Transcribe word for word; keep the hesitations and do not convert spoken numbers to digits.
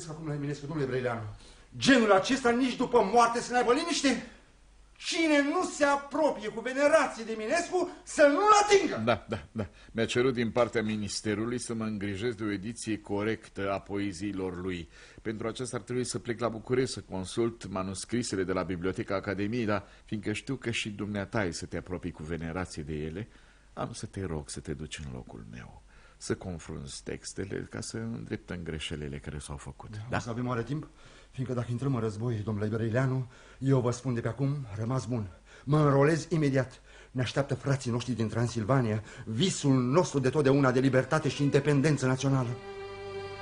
gândesc acum la Eminescu, domnule Brăileanu. Genul acesta nici după moarte să n-aibă liniște? Cine nu se apropie cu venerație de Eminescu să nu-l atingă! Da, da, da. Mi-a cerut din partea ministerului să mă îngrijesc de o ediție corectă a poeziilor lui. Pentru aceasta ar trebui să plec la București să consult manuscrisele de la Biblioteca Academiei, dar fiindcă știu că și dumneata ai să te apropii cu venerație de ele, am să te rog să te duci în locul meu, să confrunți textele ca să îndreptăm greșelile care s-au făcut. Da? O să avem oare timp? Fiindcă dacă intrăm în război, domnule Brăileanu, eu vă spun de pe acum, rămas bun. Mă înrolez imediat. Ne așteaptă frații noștri din Transilvania, visul nostru de totdeauna de libertate și independență națională.